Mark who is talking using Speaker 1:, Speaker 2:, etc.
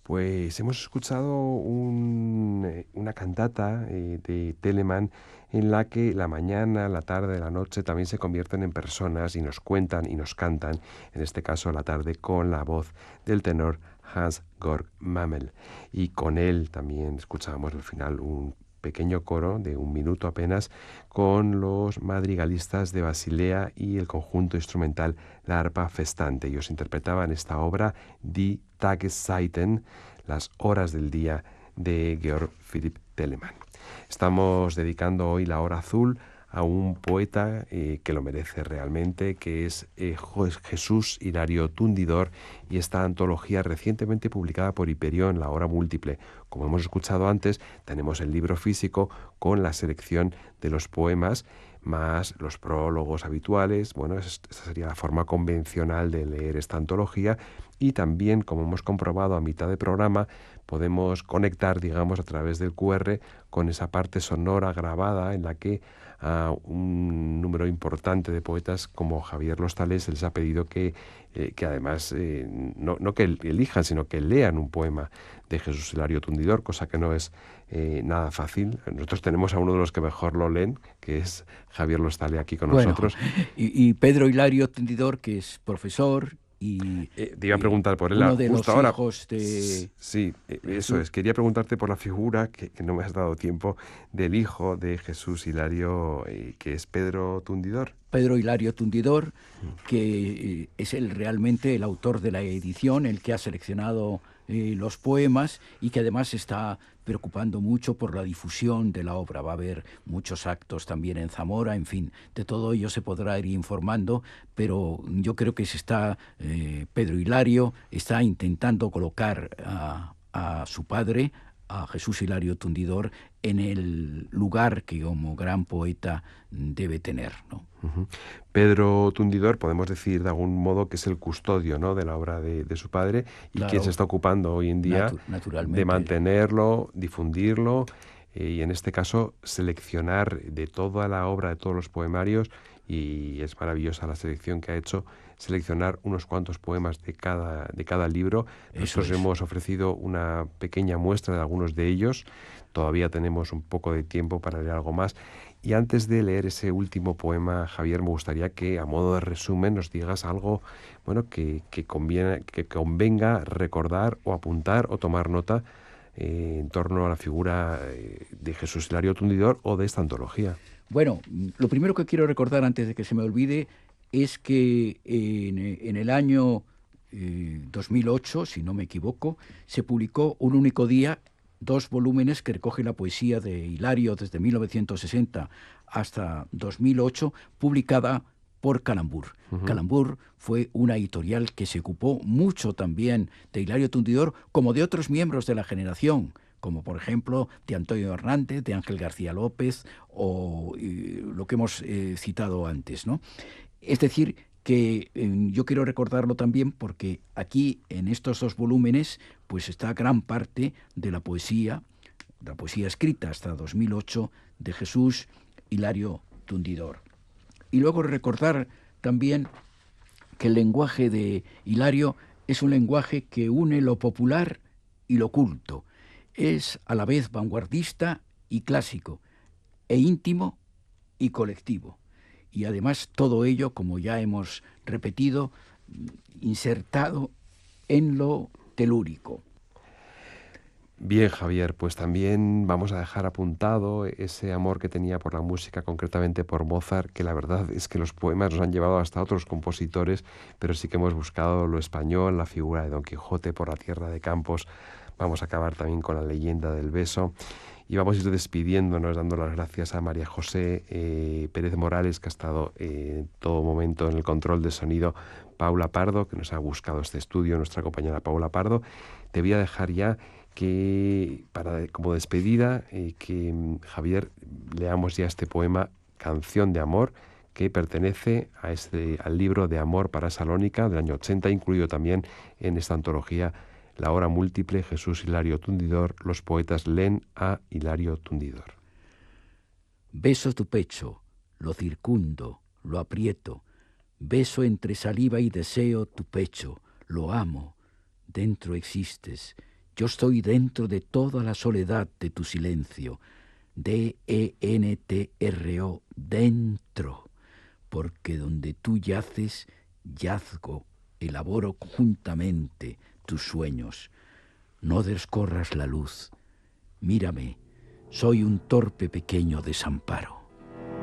Speaker 1: Pues hemos escuchado una cantata de Telemann en la que la mañana, la tarde, la noche también se convierten en personas y nos cuentan y nos cantan, en este caso la tarde con la voz del tenor Hans-Georg Mammel. Y con él también escuchábamos al final un pequeño coro de 1 minuto apenas con los madrigalistas de Basilea y el conjunto instrumental La Arpa Festante. Ellos interpretaban esta obra Die Tageszeiten, las horas del día, de Georg Philipp Telemann. Estamos dedicando hoy la hora azul a un poeta que lo merece realmente, que es Jesús Hilario Tundidor, y esta antología recientemente publicada por Hiperión, La Hora Múltiple. Como hemos escuchado antes, tenemos el libro físico con la selección de los poemas más los prólogos habituales. Bueno, esta sería la forma convencional de leer esta antología, y también, como hemos comprobado a mitad de programa, podemos conectar, digamos, a través del QR con esa parte sonora grabada en la que a un número importante de poetas como Javier Lostales se les ha pedido que además no que elijan, sino que lean un poema de Jesús Hilario Tundidor, cosa que no es nada fácil. Nosotros tenemos a uno de los que mejor lo leen, que es Javier Lostale, aquí con
Speaker 2: Bueno,
Speaker 1: nosotros.
Speaker 2: y Pedro Hilario Tundidor, que es profesor y
Speaker 1: Te iba a preguntar por él
Speaker 2: uno de
Speaker 1: justo
Speaker 2: los
Speaker 1: ahora.
Speaker 2: hijos de
Speaker 1: Sí, eso
Speaker 2: Jesús.
Speaker 1: es. Quería preguntarte por la figura, que no me has dado tiempo, del hijo de Jesús Hilario, que es Pedro Tundidor.
Speaker 2: Pedro Hilario Tundidor, que es realmente el autor de la edición, el que ha seleccionado los poemas y que además está preocupando mucho por la difusión de la obra. Va a haber muchos actos también en Zamora, en fin, de todo ello se podrá ir informando, pero yo creo que Pedro Hilario está intentando colocar a su padre, a Jesús Hilario Tundidor, en el lugar que como gran poeta debe tener, ¿no?
Speaker 1: Uh-huh. Pedro Tundidor, podemos decir de algún modo que es el custodio, ¿no?, de la obra de su padre, y quien se
Speaker 2: Claro,
Speaker 1: está ocupando hoy en día de
Speaker 2: naturalmente.
Speaker 1: mantenerlo, difundirlo, y en este caso seleccionar de toda la obra, de todos los poemarios, y es maravillosa la selección que ha hecho, seleccionar unos cuantos poemas de cada libro.
Speaker 2: Eso
Speaker 1: Nosotros
Speaker 2: es.
Speaker 1: hemos ofrecido una pequeña muestra de algunos de ellos. Todavía tenemos un poco de tiempo para leer algo más. Y antes de leer ese último poema, Javier, me gustaría que, a modo de resumen, nos digas algo, bueno, que convenga recordar o apuntar o tomar nota en torno a la figura de Jesús Hilario Tundidor o de esta antología.
Speaker 2: Bueno, lo primero que quiero recordar antes de que se me olvide es que en el año 2008, si no me equivoco, se publicó un único día 2 volúmenes que recogen la poesía de Hilario desde 1960 hasta 2008, publicada por Calambur.
Speaker 1: Uh-huh.
Speaker 2: Calambur fue una editorial que se ocupó mucho también de Hilario Tundidor, como de otros miembros de la generación, como por ejemplo de Antonio Hernández, de Ángel García López o lo que hemos citado antes, ¿no? Es decir, que yo quiero recordarlo también porque aquí en estos 2 volúmenes pues está gran parte de la poesía escrita hasta 2008 de Jesús Hilario Tundidor. Y luego recordar también que el lenguaje de Hilario es un lenguaje que une lo popular y lo culto. Es a la vez vanguardista y clásico, e íntimo y colectivo. Y además todo ello, como ya hemos repetido, insertado en lo telúrico.
Speaker 1: Bien, Javier, pues también vamos a dejar apuntado ese amor que tenía por la música, concretamente por Mozart, que la verdad es que los poemas nos han llevado hasta otros compositores, pero sí que hemos buscado lo español, la figura de Don Quijote por la tierra de Campos. Vamos a acabar también con la leyenda del beso. Y vamos a ir despidiéndonos, dando las gracias a María José Pérez Morales, que ha estado en todo momento en el control de sonido, Paula Pardo, que nos ha buscado este estudio, nuestra compañera Paula Pardo. Te voy a dejar ya que, como despedida, que Javier, leamos ya este poema, Canción de Amor, que pertenece al libro de Amor para Salónica del año 80, incluido también en esta antología La Hora Múltiple, Jesús Hilario Tundidor. Los poetas leen a Hilario Tundidor.
Speaker 2: Beso tu pecho, lo circundo, lo aprieto, beso entre saliva y deseo tu pecho, lo amo, dentro existes, Yo estoy dentro de toda la soledad de tu silencio. D-E-N-T-R-O, dentro. Porque donde tú yaces, yazgo, elaboro juntamente tus sueños. No descorras la luz. Mírame, soy un torpe pequeño desamparo.